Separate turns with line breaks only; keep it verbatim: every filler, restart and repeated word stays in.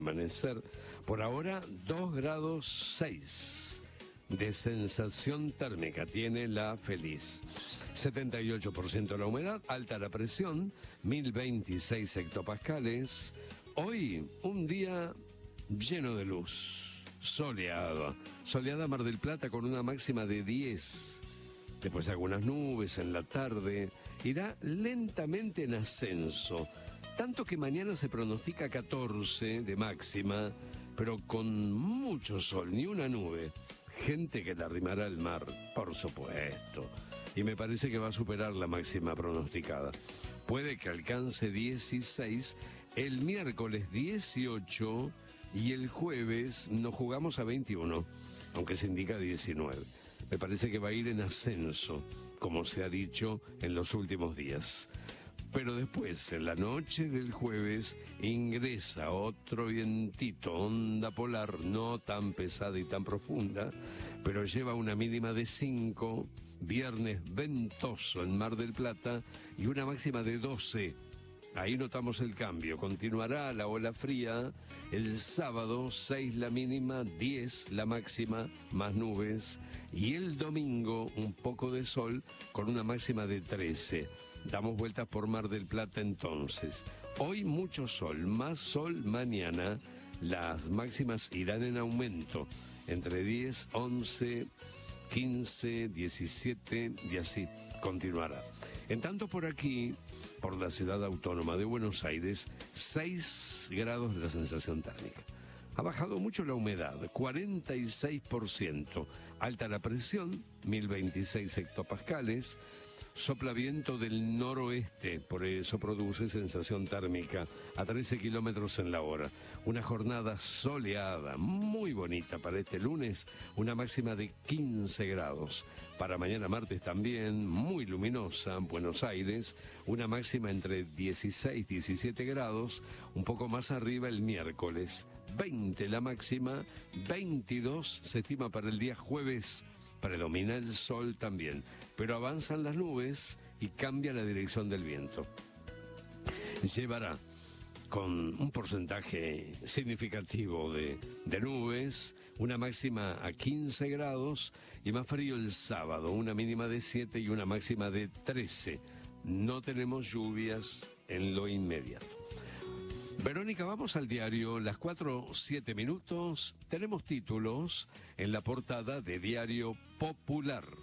Amanecer, por ahora dos grados seis de sensación térmica tiene la Feliz. setenta y ocho por ciento la humedad, alta la presión, mil veintiséis hectopascales. Hoy un día lleno de luz, soleada, soleada Mar del Plata con una máxima de diez. Después algunas nubes en la tarde, irá lentamente en ascenso. Tanto que mañana se pronostica catorce de máxima, pero con mucho sol, ni una nube. Gente que la arrimará al mar, por supuesto. Y me parece que va a superar la máxima pronosticada. Puede que alcance dieciséis, el miércoles dieciocho y el jueves nos jugamos a veintiuno, aunque se indica diecinueve. Me parece que va a ir en ascenso, como se ha dicho en los últimos días. Pero después, en la noche del jueves, ingresa otro vientito, onda polar, no tan pesada y tan profunda, pero lleva una mínima de cinco, viernes ventoso en Mar del Plata y una máxima de doce. Ahí notamos el cambio. Continuará la ola fría el sábado, seis la mínima, diez la máxima, más nubes, y el domingo un poco de sol con una máxima de trece. Damos vueltas por Mar del Plata entonces. Hoy mucho sol, más sol mañana. Las máximas irán en aumento, entre diez, once, quince, diecisiete y así continuará. En tanto por aquí, por la ciudad autónoma de Buenos Aires, seis grados de la sensación térmica. Ha bajado mucho la humedad, cuarenta y seis por ciento. Alta la presión, mil veintiséis hectopascales. Sopla viento del noroeste, por eso produce sensación térmica a trece kilómetros en la hora. Una jornada soleada, muy bonita para este lunes, una máxima de quince grados. Para mañana martes también, muy luminosa, Buenos Aires, una máxima entre dieciséis y diecisiete grados, un poco más arriba el miércoles. veinte la máxima, veintidós se estima para el día jueves. Predomina el sol también, pero avanzan las nubes y cambia la dirección del viento. Llevará con un porcentaje significativo de, de nubes, una máxima a quince grados y más frío el sábado, una mínima de siete y una máxima de trece. No tenemos lluvias en lo inmediato. Verónica, vamos al diario, las cuatro, siete minutos. Tenemos títulos en la portada de Diario Popular.